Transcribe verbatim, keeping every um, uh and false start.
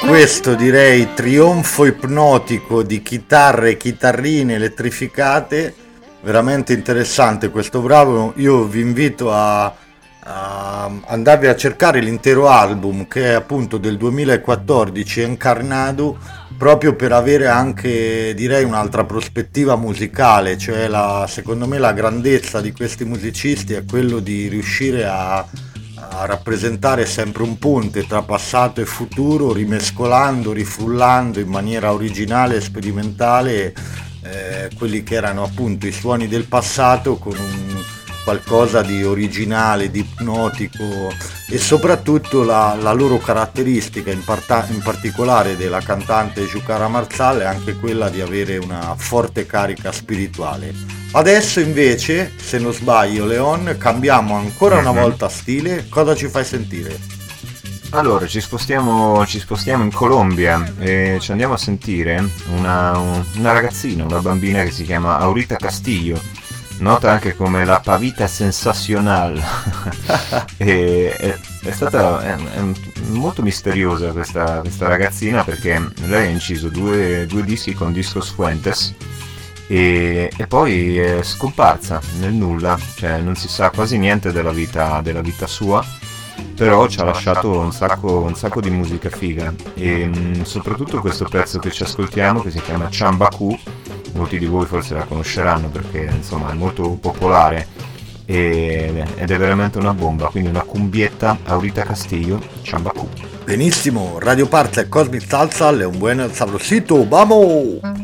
questo direi trionfo ipnotico di chitarre e chitarrine elettrificate, veramente interessante questo brano. Io vi invito a, a andarvi a cercare l'intero album, che è appunto del duemilaquattordici, Encarnado, proprio per avere anche, direi, un'altra prospettiva musicale. Cioè la, secondo me la grandezza di questi musicisti è quello di riuscire a, a rappresentare sempre un ponte tra passato e futuro, rimescolando, rifrullando in maniera originale e sperimentale eh, quelli che erano appunto i suoni del passato con un qualcosa di originale, di ipnotico, e soprattutto la, la loro caratteristica in, parta- in particolare della cantante Giucara Marsal è anche quella di avere una forte carica spirituale. Adesso invece, se non sbaglio Leon, cambiamo ancora una volta stile. Cosa ci fai sentire? Allora, ci spostiamo, ci spostiamo in Colombia e ci andiamo a sentire una, una ragazzina, una bambina che si chiama Aurita Castillo, nota anche come la Pavita Sensacional. E è, è stata è, è molto misteriosa questa, questa ragazzina, perché lei ha inciso due, due dischi con Discos Fuentes e, e poi è scomparsa nel nulla, cioè non si sa quasi niente della vita, della vita sua, però ci ha lasciato un sacco, un sacco di musica figa, e mh, soprattutto questo pezzo che ci ascoltiamo, che si chiama Chambacu. Molti di voi forse la conosceranno perché insomma è molto popolare e, ed è veramente una bomba, quindi una cumbietta Aurita Castillo, Chambacu. Benissimo, Radio Parte Cosmic Salsa, un buen sabrosito, vamos!